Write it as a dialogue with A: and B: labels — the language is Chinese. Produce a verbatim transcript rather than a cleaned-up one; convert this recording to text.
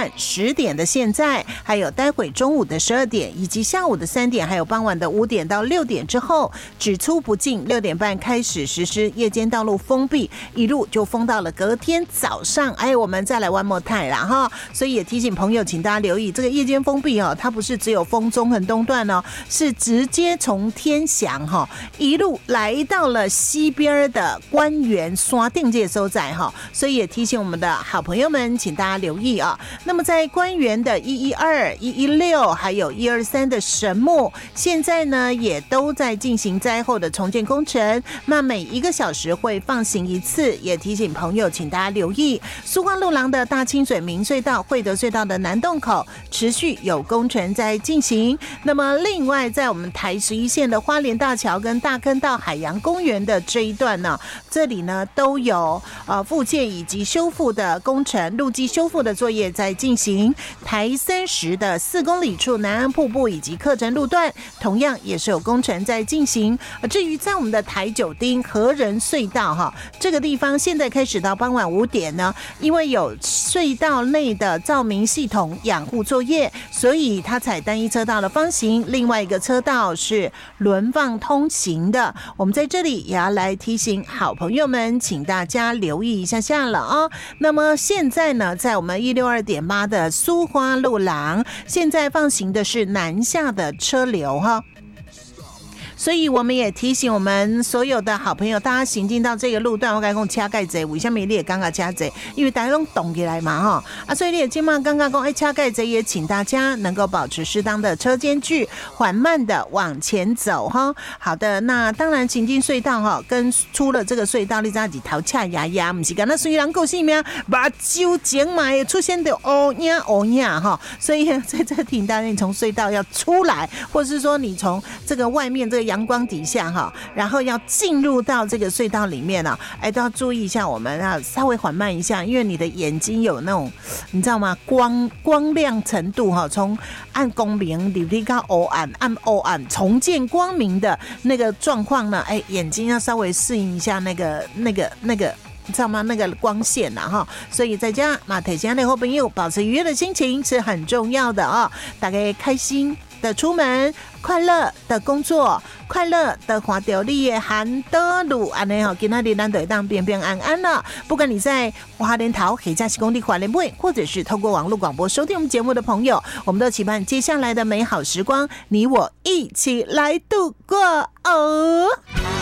A: 晚十点的现在，还有待会中午的十二点，以及下午的三点，还有傍晚的五点到六点之后，只出不进。六点半开始实施夜间道路封闭，一路就封到了隔天早上。哎，我们再来 one more time 啦哈！所以也提醒朋友，请大家留意这个夜间封闭哦，它不是只有封中横东段哦，是直接从天祥哈一路来到了西边的官员刷定界收窄哈，所以也提醒我们的好朋友们，请大家留意啊。那么在官员的一一二、一一六还有一二三的神木，现在呢也都在进行灾后的重建工程，那每一个小时会放行一次，也提醒朋友，请大家留意苏花路廊的大清水明隧道、惠德隧道的南洞口持续有工程在进行。那么另外在我们台十一线的花莲大桥跟大坑道海洋公园的这一段呢，这里呢都有呃复建以及修复的工程，路基修复的作业在进行。台三十的四公里处南安瀑布以及客城路段，同样也是有工程在进行。而至于在我们的台九丁和仁隧道哈，这个地方现在开始到傍晚五点呢，因为有隧道内的照明系统养护作业，所以它采单一车道的方形，另外一个车道是轮放通行的。我们在这里也要来提醒好朋友们，请大家留意一下下了啊、哦。那么现在呢，在我们一六二点八的苏花路廊，现在放行的是南下的车流哈。所以我们也提醒我们所有的好朋友，大家行进到这个路段，我跟你讲车介济，为什么你也刚刚车济？因为大家都动起来嘛哈啊，所以你也今晚刚刚讲哎车介济，也请大家能够保持适当的车间距，缓慢的往前走哈。好的，那当然行进隧道哈，跟出了这个隧道，你知道几头恰牙牙，不是跟那虽然够性命，把酒精嘛也出现的哦呀哦呀哈，所以在这挺大，你从隧道要出来，或是说你从这个外面这个阳光底下哈，然后要进入到这个隧道里面啊，哎，都要注意一下，我们要稍微缓慢一下，因为你的眼睛有那种你知道吗？光光亮程度哈，从暗光明你提到黑暗，暗黑暗重见光明的那个状况呢，哎，眼睛要稍微适应一下那个那个那个。你知道吗？那个光线呐、啊、哈，所以在家马腿家的好朋友保持愉悦的心情是很重要的啊、哦。大家开心的出门，快乐的工作，快乐的滑掉你的寒德路，安尼哈，今天你难得当平平安安了。不管你在花莲桃、黑嘉西公地花莲会，或者是透过网络广播收听我们节目的朋友，我们都期盼接下来的美好时光，你我一起来度过哦。